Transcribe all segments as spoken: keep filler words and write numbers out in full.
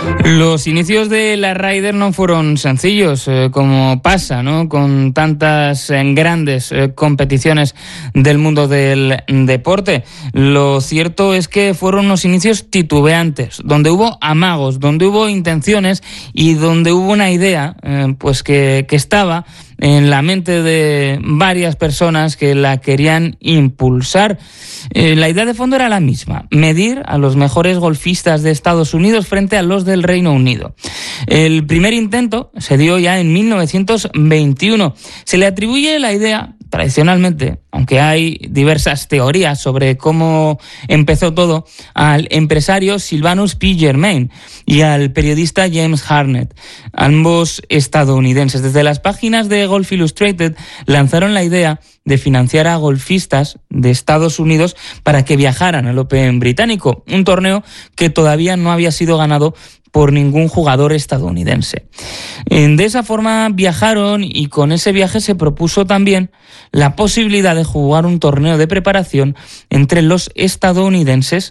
Los inicios de la Ryder no fueron sencillos, eh, como pasa, ¿no?, con tantas eh, grandes eh, competiciones del mundo del deporte. Lo cierto es que fueron unos inicios titubeantes, donde hubo amagos, donde hubo intenciones y donde hubo una idea eh, pues que, que estaba en la mente de varias personas que la querían impulsar. Eh, la idea de fondo era la misma: medir a los mejores golfistas de Estados Unidos frente a los del Reino Unido. El primer intento se dio ya en mil novecientos veintiuno. Se le atribuye la idea, tradicionalmente, aunque hay diversas teorías sobre cómo empezó todo, al empresario Sylvanus P. Germain y al periodista James Harnett, ambos estadounidenses. Desde las páginas de Golf Illustrated lanzaron la idea de financiar a golfistas de Estados Unidos para que viajaran al Open británico, un torneo que todavía no había sido ganado por ningún jugador estadounidense. De esa forma viajaron, y con ese viaje se propuso también la posibilidad de jugar un torneo de preparación entre los estadounidenses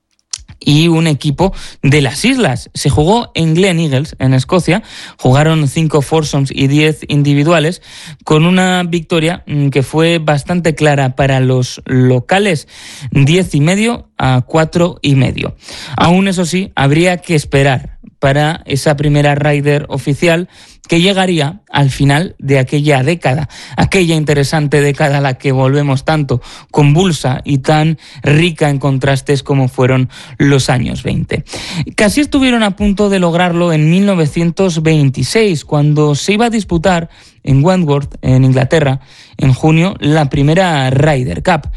y un equipo de las islas. Se jugó en Glen Eagles, en Escocia. Jugaron cinco foursomes y diez individuales, con una victoria que fue bastante clara para los locales, diez y medio a cuatro y medio. Aún, eso sí, habría que esperar para esa primera Ryder oficial, que llegaría al final de aquella década, aquella interesante década a la que volvemos tanto, convulsa y tan rica en contrastes como fueron los años veinte. Casi estuvieron a punto de lograrlo en mil novecientos veintiséis, cuando se iba a disputar en Wentworth, en Inglaterra, en junio, la primera Ryder Cup.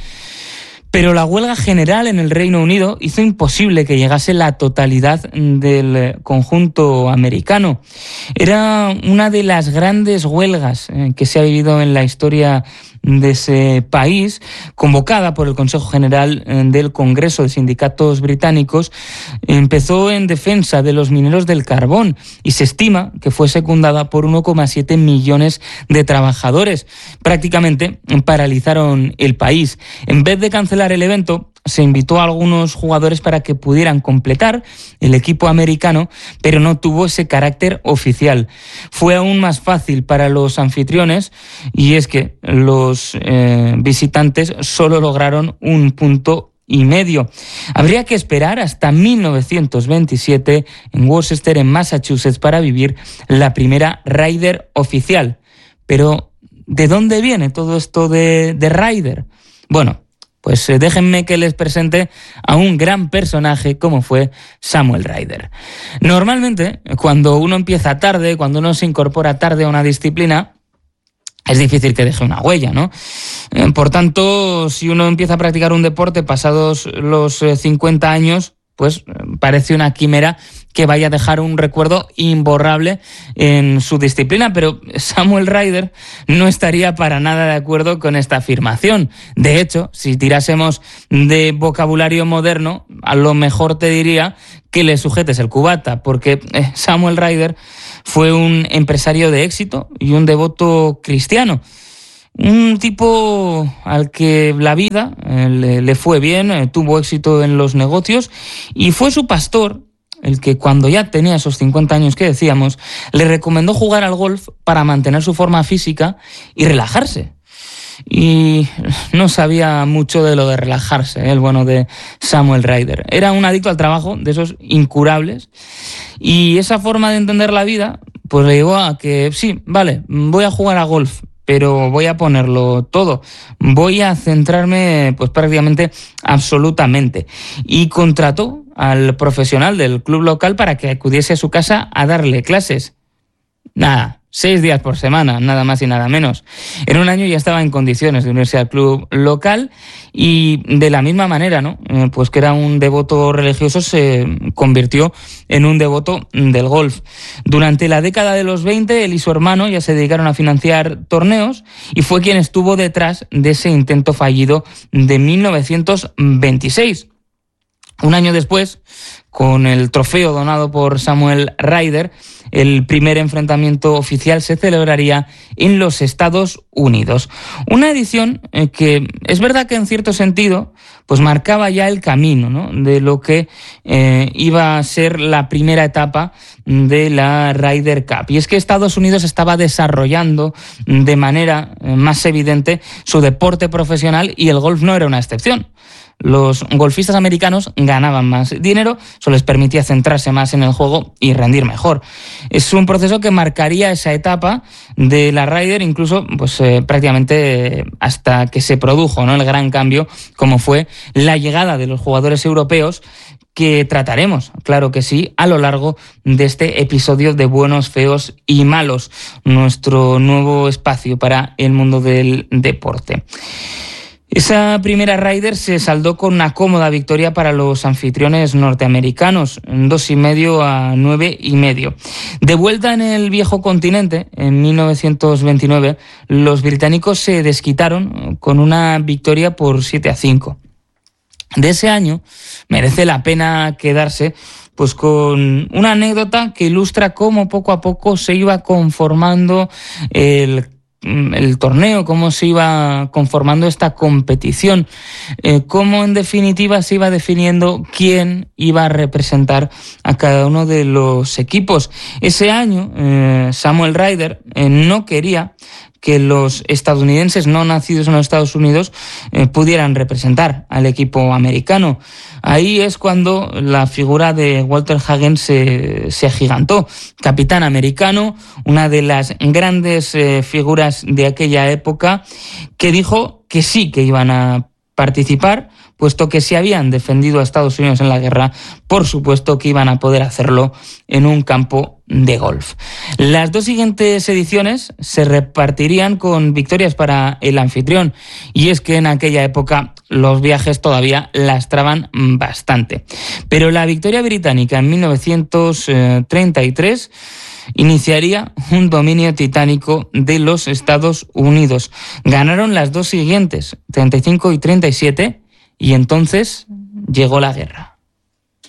Pero la huelga general en el Reino Unido hizo imposible que llegase la totalidad del conjunto americano. Era una de las grandes huelgas que se ha vivido en la historia de ese país, convocada por el Consejo General del Congreso de Sindicatos Británicos. Empezó en defensa de los mineros del carbón y se estima que fue secundada por uno coma siete millones de trabajadores. Prácticamente paralizaron el país. En vez de cancelar el evento, se invitó a algunos jugadores para que pudieran completar el equipo americano, pero no tuvo ese carácter oficial. Fue aún más fácil para los anfitriones, y es que los eh, visitantes solo lograron un punto y medio. Habría que esperar hasta mil novecientos veintisiete en Worcester, en Massachusetts, para vivir la primera Ryder oficial. Pero, ¿de dónde viene todo esto de, de Ryder? Bueno, pues déjenme que les presente a un gran personaje como fue Samuel Ryder. Normalmente, cuando uno empieza tarde, cuando uno se incorpora tarde a una disciplina, es difícil que deje una huella, ¿no? Por tanto, si uno empieza a practicar un deporte pasados los cincuenta años, pues parece una quimera que vaya a dejar un recuerdo imborrable en su disciplina. Pero Samuel Ryder no estaría para nada de acuerdo con esta afirmación. De hecho, si tirásemos de vocabulario moderno, a lo mejor te diría que le sujetes el cubata, porque Samuel Ryder fue un empresario de éxito y un devoto cristiano. Un tipo al que la vida eh, le, le fue bien, eh, tuvo éxito en los negocios, y fue su pastor el que, cuando ya tenía esos cincuenta años que decíamos, le recomendó jugar al golf para mantener su forma física y relajarse. Y no sabía mucho de lo de relajarse, ¿eh? El bueno de Samuel Ryder. Era un adicto al trabajo, de esos incurables, y esa forma de entender la vida pues le llevó a que, sí, vale, voy a jugar a golf, pero voy a ponerlo todo, voy a centrarme pues prácticamente absolutamente. Y contrató al profesional del club local para que acudiese a su casa a darle clases. Nada, seis días por semana, nada más y nada menos. En un año ya estaba en condiciones de unirse al club local, y de la misma manera, ¿no?, pues que era un devoto religioso, se convirtió en un devoto del golf. Durante la década de los veinte, él y su hermano ya se dedicaron a financiar torneos, y fue quien estuvo detrás de ese intento fallido de mil novecientos veintiséis. Un año después, con el trofeo donado por Samuel Ryder, el primer enfrentamiento oficial se celebraría en los Estados Unidos. Una edición que es verdad que en cierto sentido pues marcaba ya el camino, ¿no?, de lo que eh, iba a ser la primera etapa de la Ryder Cup. Y es que Estados Unidos estaba desarrollando de manera más evidente su deporte profesional y el golf no era una excepción. Los golfistas americanos ganaban más dinero, eso les permitía centrarse más en el juego y rendir mejor. Es un proceso que marcaría esa etapa de la Ryder, incluso pues eh, prácticamente hasta que se produjo, ¿no?, el gran cambio, como fue la llegada de los jugadores europeos, que trataremos, claro que sí, a lo largo de este episodio de Buenos, Feos y Malos, nuestro nuevo espacio para el mundo del deporte. Esa primera Ryder se saldó con una cómoda victoria para los anfitriones norteamericanos, dos y medio a nueve y medio. De vuelta en el viejo continente, en mil novecientos veintinueve, los británicos se desquitaron con una victoria por siete a cinco. De ese año merece la pena quedarse pues con una anécdota que ilustra cómo poco a poco se iba conformando el el torneo, cómo se iba conformando esta competición, eh, cómo en definitiva se iba definiendo quién iba a representar a cada uno de los equipos. Ese año eh, Samuel Ryder eh, no quería que los estadounidenses no nacidos en los Estados Unidos eh, pudieran representar al equipo americano. Ahí es cuando la figura de Walter Hagen se, se agigantó. Capitán americano, una de las grandes eh, figuras de aquella época, que dijo que sí que iban a participar, puesto que si habían defendido a Estados Unidos en la guerra, por supuesto que iban a poder hacerlo en un campo de golf. Las dos siguientes ediciones se repartirían con victorias para el anfitrión, y es que en aquella época los viajes todavía lastraban bastante. Pero la victoria británica en mil novecientos treinta y tres iniciaría un dominio titánico de los Estados Unidos. Ganaron las dos siguientes, treinta y cinco y treinta y siete, y entonces llegó la guerra.